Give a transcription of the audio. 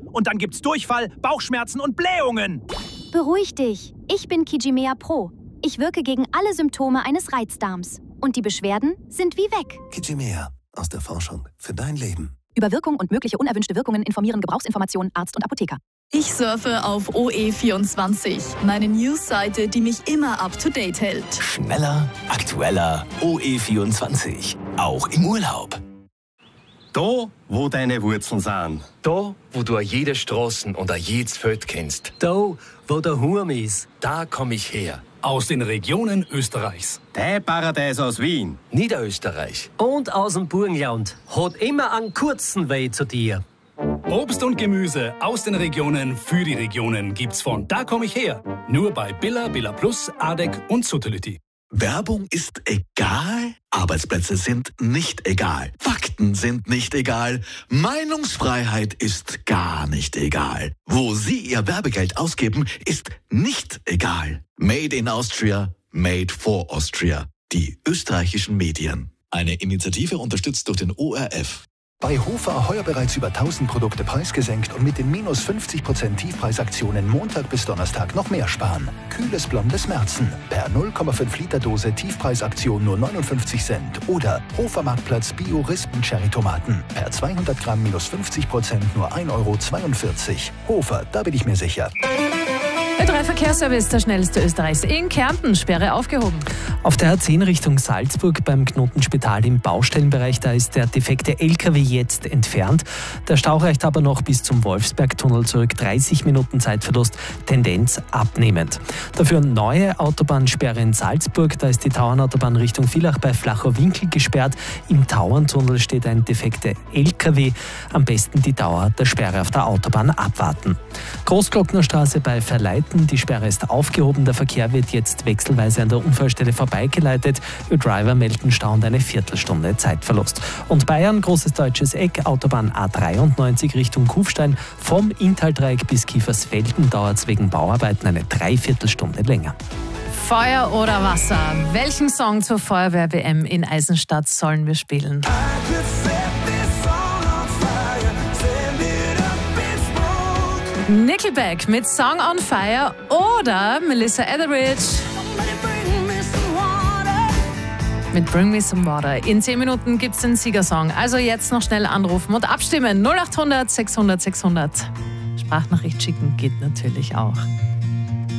und dann gibt's Durchfall, Bauchschmerzen und Blähungen. Beruhig dich. Ich bin Kijimea Pro. Ich wirke gegen alle Symptome eines Reizdarms. Und die Beschwerden sind wie weg. Kijimea. Aus der Forschung für dein Leben. Über Wirkung und mögliche unerwünschte Wirkungen informieren Gebrauchsinformationen Arzt und Apotheker. Ich surfe auf OE24, meine Newsseite, die mich immer up-to-date hält. Schneller, aktueller, OE24. Auch im Urlaub. Da, wo deine Wurzeln sind. Da, wo du jede Straßen und jedes Feld kennst. Da, wo der Hurm ist. Da komme ich her. Aus den Regionen Österreichs. Dein Paradies aus Wien. Niederösterreich. Und aus dem Burgenland. Hat immer einen kurzen Weg zu dir. Obst und Gemüse aus den Regionen für die Regionen gibt's von Da komm ich her. Nur bei Billa, Billa Plus, Adek und Suttelütti. Werbung ist egal, Arbeitsplätze sind nicht egal, Fakten sind nicht egal, Meinungsfreiheit ist gar nicht egal. Wo Sie Ihr Werbegeld ausgeben, ist nicht egal. Made in Austria, made for Austria. Die österreichischen Medien. Eine Initiative unterstützt durch den ORF. Bei Hofer heuer bereits über 1000 Produkte preisgesenkt und mit den minus 50% Tiefpreisaktionen Montag bis Donnerstag noch mehr sparen. Kühles blondes Märzen per 0,5 Liter Dose Tiefpreisaktion nur 59 Cent. Oder Hofer Marktplatz Bio Rispen Cherry Tomaten per 200 Gramm minus 50% nur 1,42 Euro. Hofer, da bin ich mir sicher. Ö3 Verkehrsservice, der schnellste Österreichs. In Kärnten, Sperre aufgehoben. Auf der A10 Richtung Salzburg beim Knotenspital im Baustellenbereich, da ist der defekte LKW jetzt entfernt. Der Stau reicht aber noch bis zum Wolfsbergtunnel zurück. 30 Minuten Zeitverlust, Tendenz abnehmend. Dafür neue Autobahnsperre in Salzburg. Da ist die Tauernautobahn Richtung Villach bei Flachau-Winkel gesperrt. Im Tauerntunnel steht ein defekter LKW. Am besten die Dauer der Sperre auf der Autobahn abwarten. Großglocknerstraße bei Verleiten. Die Sperre ist aufgehoben. Der Verkehr wird jetzt wechselweise an der Unfallstelle vorbeigeleitet. Ö-Driver melden Stau und eine Viertelstunde Zeitverlust. Und Bayern, großes deutsches Eck, Autobahn A93 Richtung Kufstein. Vom Inntal-Dreieck bis Kiefersfelden dauert es wegen Bauarbeiten eine Dreiviertelstunde länger. Feuer oder Wasser? Welchen Song zur Feuerwehr-WM in Eisenstadt sollen wir spielen? Nickelback mit Song on Fire oder Melissa Etheridge mit Bring Me Some Water. In 10 Minuten gibt es den Siegersong. Also jetzt noch schnell anrufen und abstimmen. 0800 600 600. Sprachnachricht schicken geht natürlich auch.